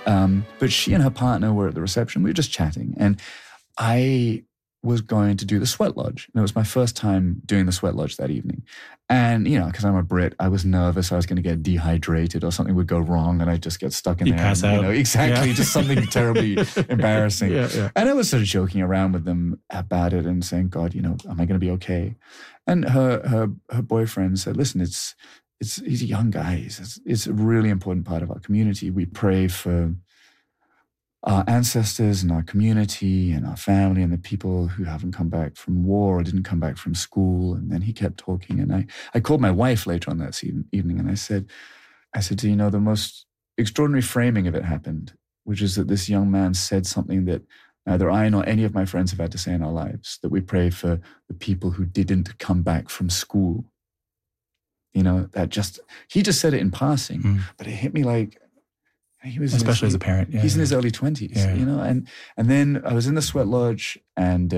But she and her partner were at the reception. We were just chatting. And I was going to do the Sweat Lodge. And it was my first time doing the Sweat Lodge that evening. And, because I'm a Brit, I was nervous I was going to get dehydrated or something would go wrong and I'd just get stuck in there. Pass out. Exactly, Yeah. just something terribly embarrassing. Yeah. And I was sort of joking around with them about it and saying, God, am I going to be okay? And her boyfriend said, listen, he's a young guy. It's a really important part of our community. We pray for our ancestors and our community and our family and the people who haven't come back from war or didn't come back from school. And then he kept talking. And I called my wife later on that evening and I said, the most extraordinary framing of it happened, which is that this young man said something that neither I nor any of my friends have had to say in our lives, that we pray for the people who didn't come back from school. He just said it in passing, but it hit me like, he was especially as a parent. Yeah, he's in his early 20s, and then I was in the Sweat Lodge, and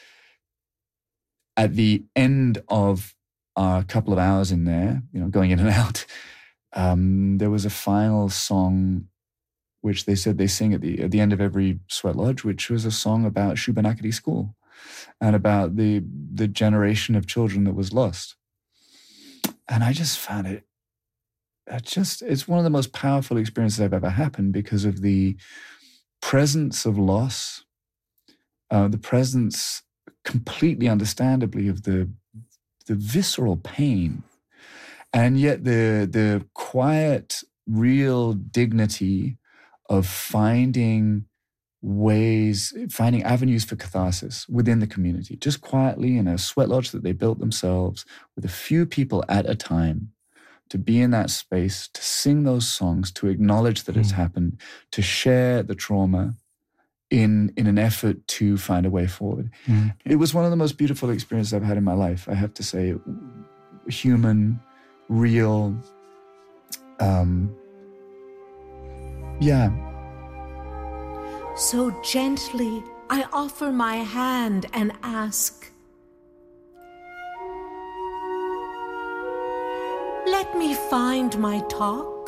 at the end of a couple of hours in there, going in and out, there was a final song, which they said they sing at the end of every Sweat Lodge, which was a song about Shubenacadie School and about the generation of children that was lost. And I just found it. It's one of the most powerful experiences I've ever happened because of the presence of loss, the presence completely understandably of the visceral pain, and yet the quiet, real dignity of finding avenues for catharsis within the community, just quietly in a Sweat Lodge that they built themselves with a few people at a time. To be in that space, to sing those songs, to acknowledge that it's happened, to share the trauma in an effort to find a way forward. It was one of the most beautiful experiences I've had in my life, I have to say. Human, real, So gently, I offer my hand and ask, let me find my talk.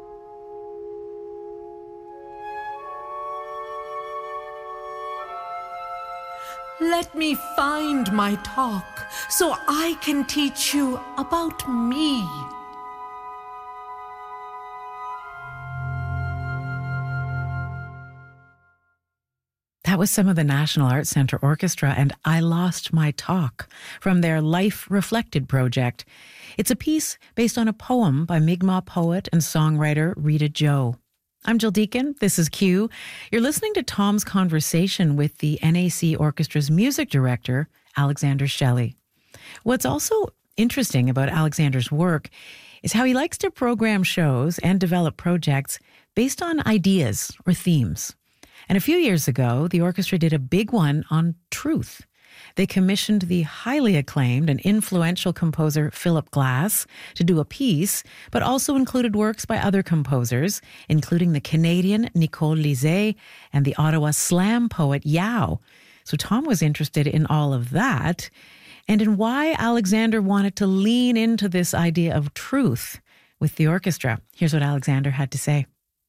Let me find my talk so I can teach you about me. That was some of the National Arts Centre Orchestra and I Lost My Talk from their Life Reflected project. It's a piece based on a poem by Mi'kmaq poet and songwriter Rita Joe. I'm Jill Deacon. This is Q. You're listening to Tom's conversation with the NAC Orchestra's music director, Alexander Shelley. What's also interesting about Alexander's work is how he likes to program shows and develop projects based on ideas or themes. And a few years ago, the orchestra did a big one on truth. They commissioned the highly acclaimed and influential composer Philip Glass to do a piece, but also included works by other composers, including the Canadian Nicole Lizet and the Ottawa slam poet Yao. So Tom was interested in all of that and in why Alexander wanted to lean into this idea of truth with the orchestra. Here's what Alexander had to say.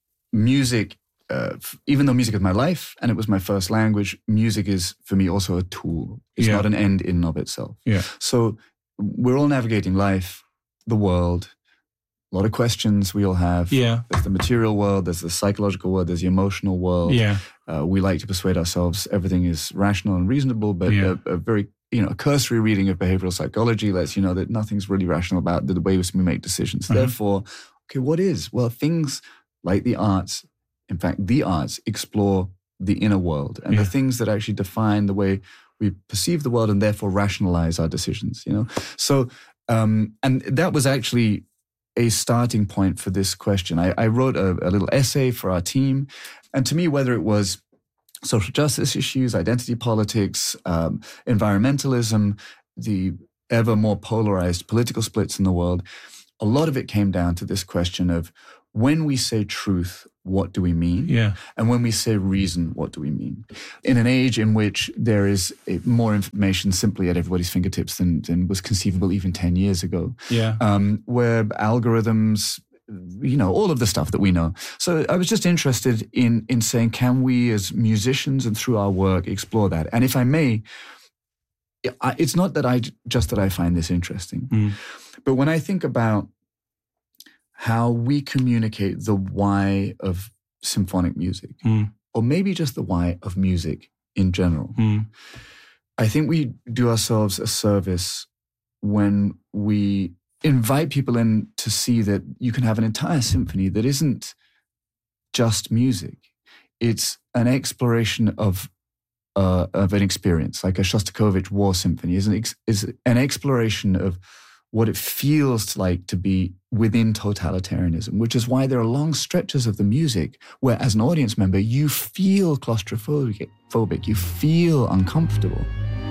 Music, even though music is my life and it was my first language, music is for me also a tool. It's not an end in and of itself. Yeah. So we're all navigating life, the world, a lot of questions we all have. Yeah. There's the material world, there's the psychological world, there's the emotional world. Yeah. We like to persuade ourselves everything is rational and reasonable, but a very a cursory reading of behavioral psychology lets you know that nothing's really rational about the way we make decisions. Therefore, okay, what is? Well, things like the arts, in fact, the arts explore the inner world and the things that actually define the way we perceive the world and therefore rationalize our decisions, So, and that was actually a starting point for this question. I wrote a little essay for our team. And to me, whether it was social justice issues, identity politics, environmentalism, the ever more polarized political splits in the world, a lot of it came down to this question of when we say truth, what do we mean? Yeah. And when we say reason, what do we mean? In an age in which there is more information simply at everybody's fingertips than was conceivable even 10 years ago, Yeah. where algorithms all of the stuff that we know. So I was just interested in saying, can we as musicians and through our work explore that? And if I may, it's not that I find this interesting, but when I think about how we communicate the why of symphonic music, or maybe just the why of music in general, I think we do ourselves a service when we invite people in to see that you can have an entire symphony that isn't just music. It's an exploration of an experience, like a Shostakovich War Symphony is an exploration of what it feels like to be within totalitarianism, which is why there are long stretches of the music where, as an audience member, you feel claustrophobic, you feel uncomfortable.